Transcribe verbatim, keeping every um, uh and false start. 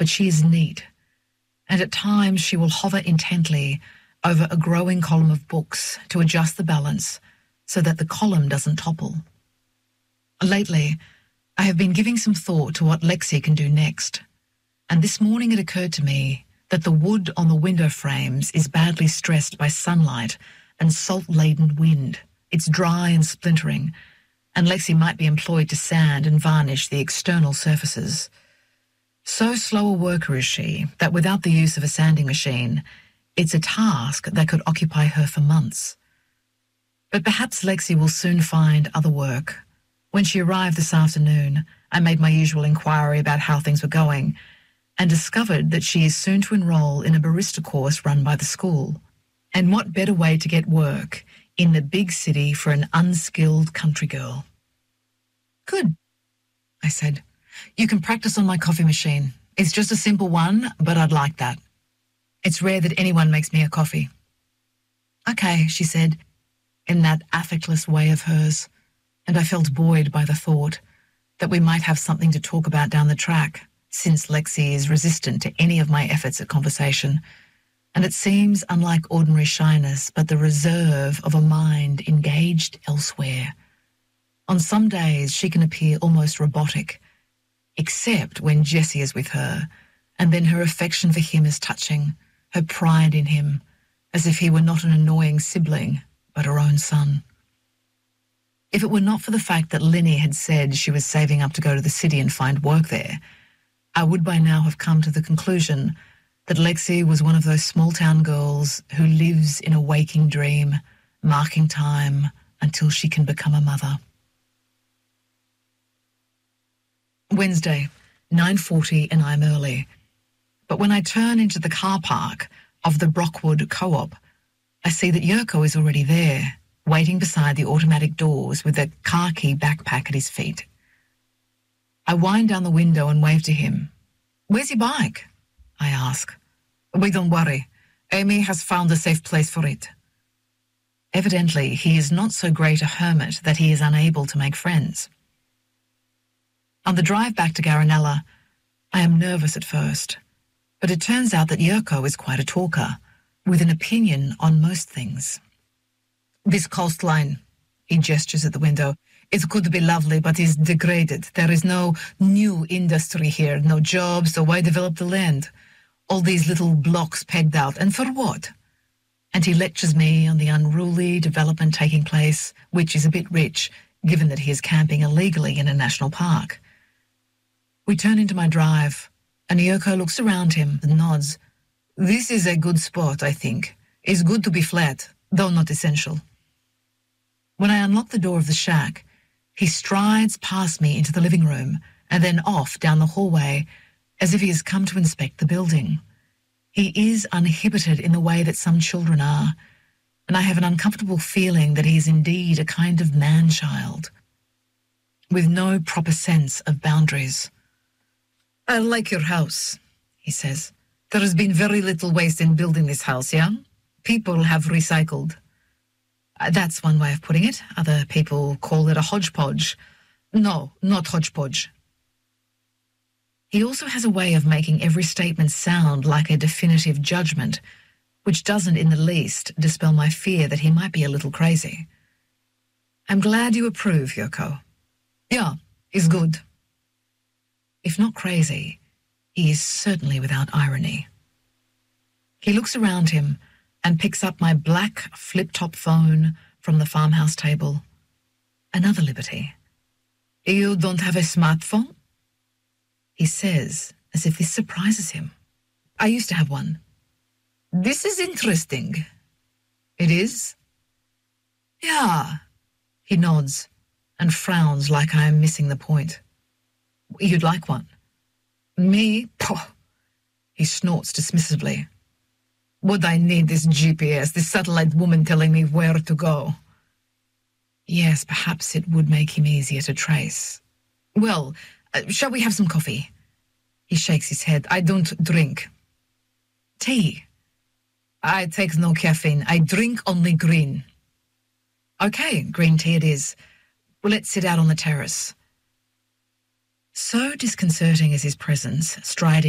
but she is neat, and at times she will hover intently over a growing column of books to adjust the balance so that the column doesn't topple. Lately, I have been giving some thought to what Lexi can do next, and this morning it occurred to me that the wood on the window frames is badly stressed by sunlight and salt-laden wind. It's dry and splintering, and Lexi might be employed to sand and varnish the external surfaces. So slow a worker is she that without the use of a sanding machine, it's a task that could occupy her for months. But perhaps Lexi will soon find other work. When she arrived this afternoon, I made my usual inquiry about how things were going and discovered that she is soon to enroll in a barista course run by the school. And what better way to get work in the big city for an unskilled country girl? Good, I said. You can practice on my coffee machine. It's just a simple one, but I'd like that. It's rare that anyone makes me a coffee. Okay, she said, in that affectless way of hers, and I felt buoyed by the thought that we might have something to talk about down the track, since Lexi is resistant to any of my efforts at conversation, and it seems unlike ordinary shyness, but the reserve of a mind engaged elsewhere. On some days she can appear almost robotic, except when Jessie is with her, and then her affection for him is touching, her pride in him, as if he were not an annoying sibling, but her own son. If it were not for the fact that Linny had said she was saving up to go to the city and find work there, I would by now have come to the conclusion that Lexi was one of those small-town girls who lives in a waking dream, marking time until she can become a mother. Wednesday, nine forty, and I'm early. But when I turn into the car park of the Brockwood Co-op, I see that Yurko is already there, waiting beside the automatic doors with a khaki backpack at his feet. I wind down the window and wave to him. Where's your bike? I ask. We don't worry. Amy has found a safe place for it. Evidently, he is not so great a hermit that he is unable to make friends. On the drive back to Garinella, I am nervous at first, but it turns out that Yurko is quite a talker, with an opinion on most things. This coastline, he gestures at the window, it could be lovely, but is degraded. There is no new industry here, no jobs, so why develop the land? All these little blocks pegged out, and for what? And he lectures me on the unruly development taking place, which is a bit rich, given that he is camping illegally in a national park. We turn into my drive, and Yurko looks around him and nods. This is a good spot, I think. It's good to be flat, though not essential. When I unlock the door of the shack, he strides past me into the living room and then off down the hallway as if he has come to inspect the building. He is uninhibited in the way that some children are, and I have an uncomfortable feeling that he is indeed a kind of man-child, with no proper sense of boundaries. I like your house, he says. There has been very little waste in building this house, yeah? People have recycled. That's one way of putting it. Other people call it a hodgepodge. No, not hodgepodge. He also has a way of making every statement sound like a definitive judgment, which doesn't in the least dispel my fear that he might be a little crazy. I'm glad you approve, Yurko. Yeah, he's good. If not crazy, he is certainly without irony. He looks around him and picks up my black flip-top phone from the farmhouse table. Another liberty. You don't have a smartphone? He says, as if this surprises him. I used to have one. This is interesting. It is? Yeah. He nods and frowns like I am missing the point. You'd like one? Me? Poh. He snorts dismissively. Would I need this G P S, this satellite woman telling me where to go? Yes, perhaps it would make him easier to trace. Well, uh, shall we have some coffee? He shakes his head. I don't drink. Tea? I take no caffeine. I drink only green. Okay, green tea it is. Well, let's sit out on the terrace. So disconcerting is his presence, striding